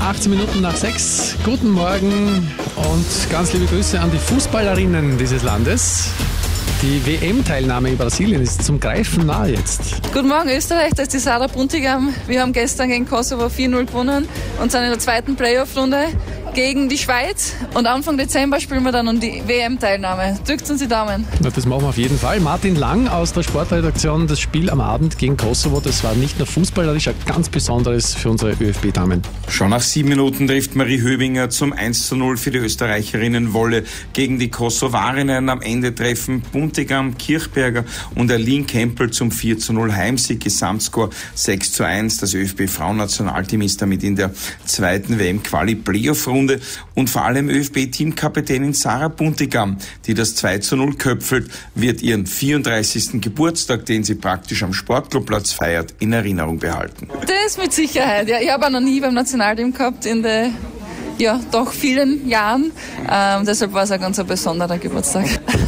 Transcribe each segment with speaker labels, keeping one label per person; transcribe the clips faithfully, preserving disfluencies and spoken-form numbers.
Speaker 1: achtzehn Minuten nach sechs. Guten Morgen und ganz liebe Grüße an die Fußballerinnen dieses Landes. Die W M-Teilnahme in Brasilien ist zum Greifen nahe jetzt.
Speaker 2: Guten Morgen Österreich, das ist die Sarah Buntigam. Wir haben gestern gegen Kosovo vier null gewonnen und sind in der zweiten Playoff-Runde gegen die Schweiz. Und Anfang Dezember spielen wir dann um die W M-Teilnahme. Drückt uns die Daumen.
Speaker 1: Na, das machen wir auf jeden Fall. Martin Lang aus der Sportredaktion. Das Spiel am Abend gegen Kosovo, das war nicht nur fußballerisch, ein ganz besonderes für unsere ÖFB-Damen.
Speaker 3: Schon nach sieben Minuten trifft Marie Höbinger zum eins zu null für die Österreicherinnen Wolle gegen die Kosovarinnen. Am Ende treffen Buntigam, Kirchberger und Aline Kempel zum vier zu null Heimsieg. Gesamtscore sechs zu eins. Das ÖFB-Frauennationalteam ist damit in der zweiten W M-Quali-Playoff-Runde. Und vor allem ÖFB-Teamkapitänin Sarah Buntigam, die das zwei zu null köpfelt, wird ihren vierunddreißigsten Geburtstag, den sie praktisch am Sportclubplatz feiert, in Erinnerung behalten.
Speaker 2: Das mit Sicherheit. Ja, ich habe auch noch nie beim Nationalteam gehabt in der ja, doch vielen Jahren. Ähm, deshalb war es ein ganz ein besonderer Geburtstag.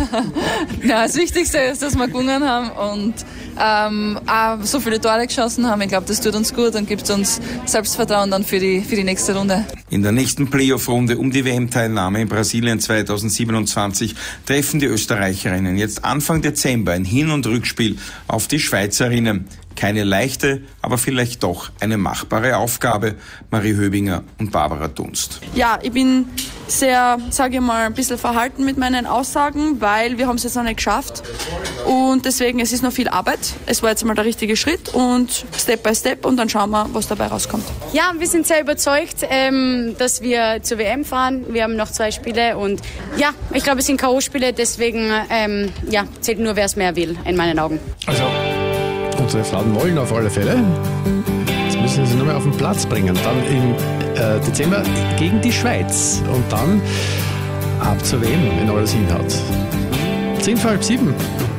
Speaker 2: Ja, das Wichtigste ist, dass wir gewonnen haben und ähm, auch so viele Tore geschossen haben. Ich glaube, das tut uns gut und gibt uns Selbstvertrauen dann für die, für die nächste Runde.
Speaker 3: In der nächsten Playoff-Runde um die W M-Teilnahme in Brasilien zweitausendsiebenundzwanzig treffen die Österreicherinnen jetzt Anfang Dezember ein Hin- und Rückspiel auf die Schweizerinnen. Keine leichte, aber vielleicht doch eine machbare Aufgabe. Marie Höbinger und Barbara Dunst.
Speaker 4: Ja, ich bin sehr, sage ich mal, ein bisschen verhalten mit meinen Aussagen, weil wir haben es jetzt noch nicht geschafft. Und deswegen, es ist noch viel Arbeit. Es war jetzt mal der richtige Schritt und Step by Step und dann schauen wir, was dabei rauskommt.
Speaker 5: Ja, wir sind sehr überzeugt, ähm, dass wir zur W M fahren. Wir haben noch zwei Spiele und ja, ich glaube, es sind K O-Spiele, deswegen ähm, ja, zählt nur, wer es mehr will, in meinen Augen.
Speaker 1: Also, unsere Frauen wollen auf alle Fälle. Jetzt müssen sie nur mal auf den Platz bringen. Dann im äh, Dezember gegen die Schweiz. Und dann ab zur W M, wenn alles hinhaut. Zehn vor halb sieben.